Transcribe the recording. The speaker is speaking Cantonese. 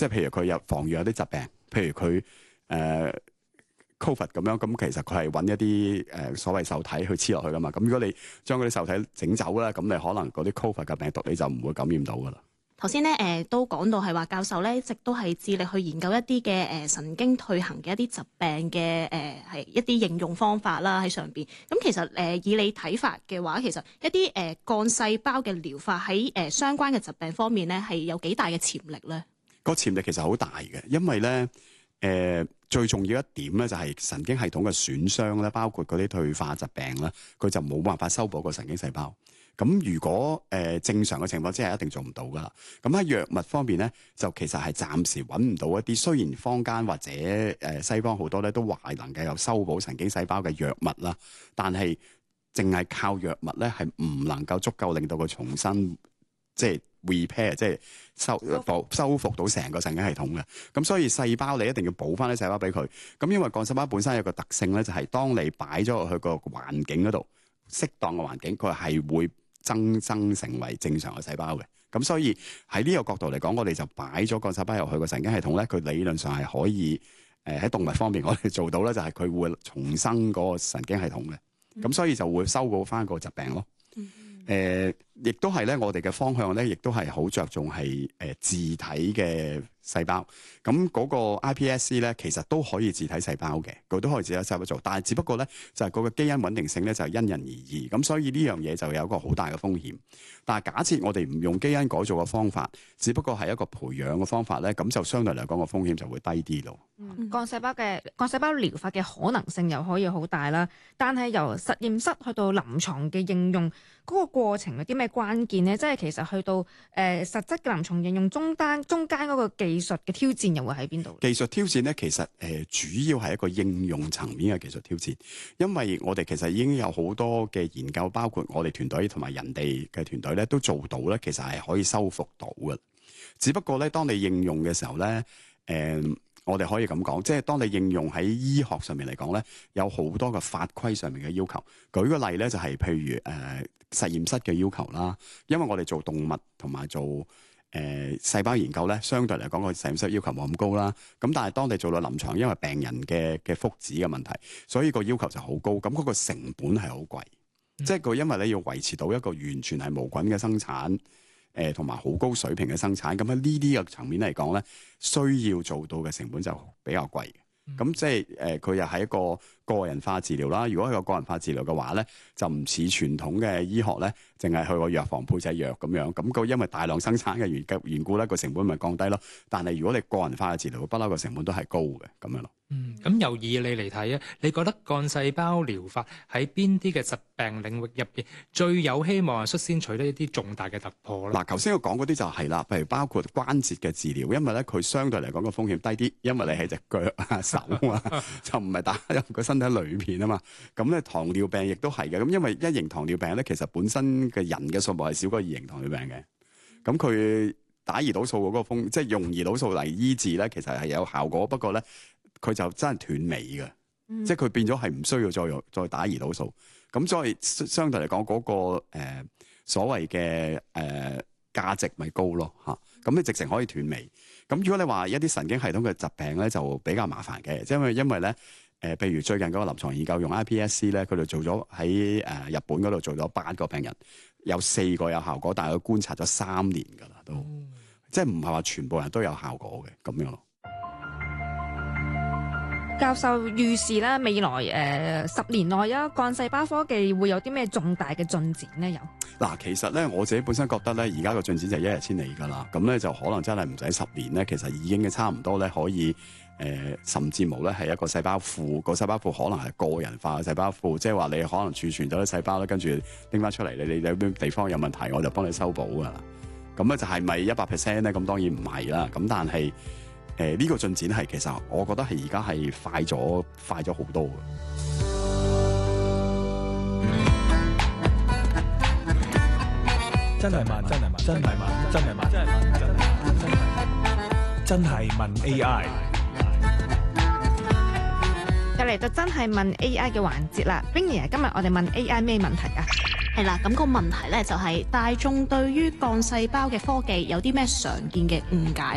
即係譬如佢有防禦有啲疾病，譬如佢COVID 咁樣，咁其實佢係揾一啲所謂受體去黐落去噶嘛。咁如果你將嗰啲受體整走啦，咁你可能嗰啲 COVID 嘅病毒你就唔會感染到噶啦。 頭先咧都講到係話教授咧一直都係致力去研究一啲嘅神經退行嘅一啲疾病嘅係一啲應用方法啦喺上邊。咁其實以你睇法嘅話，其實一啲幹細胞嘅療法喺相關嘅疾病方面咧係有幾大嘅潛力咧？個潛力其實好大嘅，因為咧最重要一點咧就係神經系統嘅損傷咧，包括嗰啲退化疾病咧，佢就冇辦法修補個神經細胞。咁如果正常嘅情況之下，一定做唔到噶啦。咁喺藥物方面咧，就其實係暫時揾唔到一啲，雖然坊間或者西方好多咧都話能夠有修補神經細胞嘅藥物啦，但係淨係靠藥物咧係唔能夠足夠令到佢重新即係 repair， 即係修復到成個神經系統嘅。咁所以細胞你一定要補翻啲細胞俾佢。咁因為幹細胞本身有個特性咧，就係當你擺咗落去個環境嗰度，適當嘅環境，佢係會增生成為正常嘅細胞嘅。咁所以喺呢個角度嚟講，我哋就擺咗幹細胞入去個神經系統咧，佢理論上係可以喺動物方面我哋做到咧，就係佢會重生嗰個神經系統嘅。咁所以就會修補翻個疾病咯。亦都係咧，我哋嘅方向咧，亦都係好着重係自體嘅細胞。咁嗰個 iPSC 咧，其實都可以自體細胞嘅，佢都可以自體細胞做，但係只不過咧就係嗰個基因穩定性咧就係因人而異。咁所以呢樣嘢就有一個好大嘅風險。但係假設我哋唔用基因改造嘅方法，只不過係一個培養嘅方法咧，咁就相對嚟講個風險就會低啲咯。 幹細胞療法嘅可能性又可以好大啦，但係由實驗室去到臨床嘅應用嗰個過程有啲咩關鍵咧？即係其實去到實質嘅臨床應用中間嗰個技術嘅挑戰又會喺邊度？ 技術挑戰咧，其實主要係一個應用層面嘅技術挑戰，因為我哋其實已經有好多嘅研究，包括我哋團隊同埋人哋嘅團隊咧都做到咧，其實係可以修復到嘅。只不過咧，當你應用嘅時候咧，我哋可以咁講，即係當你應用喺醫學上面嚟講咧，有好多嘅法規上面嘅要求。舉個例咧，就係譬如實驗室嘅要求啦，因為我哋做動物同埋做細胞研究咧，相對嚟講個實驗室要求冇咁高啦。咁但係當你做到臨床，因為病人嘅福祉嘅問題，所以個要求就好高。咁嗰個成本係好貴，即係佢因為你要維持到一個完全係無菌嘅生產。同埋好高水平嘅生產，咁喺呢啲嘅層面嚟講咧，需要做到嘅成本就比較貴嘅。咁即係佢又係一個個人化治療啦。如果係個個人化治療嘅話咧，就唔似傳統嘅醫學咧，淨係去個藥房配隻藥咁樣。咁佢因為大量生產嘅緣故咧，個成本咪降低咯。但係如果你個人化嘅治療，不嬲個成本都係高嘅咁樣咯。 咁由以你嚟睇啊，你覺得幹細胞療法喺邊啲嘅疾病領域入邊最有希望率先取得一啲重大嘅突破咧？ 嗱，頭先我講嗰啲就係啦，譬如包括關節嘅治療，因為咧佢相對嚟講個風險低啲，因為你係隻腳啊手啊，就唔係打入個身體裏邊啊嘛。咁咧糖尿病亦都係嘅，咁因為一型糖尿病咧，其實本身嘅人嘅數目係少過二型糖尿病嘅，咁佢打胰島素嗰個風，即係用胰島素嚟醫治咧，其實係有效果，不過咧。佢就真係斷尾嘅，即係佢變咗係唔需要再打胰島素，咁所以相對嚟講嗰個所謂嘅價值咪高咯嚇，咁你直情可以斷尾。咁如果你話一啲神經系統嘅疾病咧，就比較麻煩嘅，因為咧譬如最近嗰個臨床研究用 iPSC 咧，佢哋做咗喺日本嗰度做咗8個病人，有4個有效果，但係佢觀察咗3年㗎啦，都即係唔係話全部人都有效果嘅咁樣咯。 教授預示啦，未來10年內幹細胞科技會有啲咩重大嘅進展咧？ 嗱，其實咧我自己本身覺得咧，而家個進展就一日千里㗎啦。咁咧就可能真係唔使10年咧，其實已經差唔多咧可以甚至無咧係一個細胞庫。個細胞庫可能係個人化嘅細胞庫，即係話你可能儲存咗啲細胞咧，跟住拎翻出嚟，你有啲地方有問題，我就幫你修補㗎啦。咁咧就係咪100%咧？咁當然唔係啦。咁但係呢個進展係其實我覺得係而家係快咗好多嘅。 真係問，真係問，真係問，真係問，真係問，真係問 AI。 又嚟到真係問 AI 嘅環節啦。Vinny，今日我哋問 AI 咩問題啊？ 係啦，咁個問題咧就係大眾對於幹細胞嘅科技有啲咩常見嘅誤解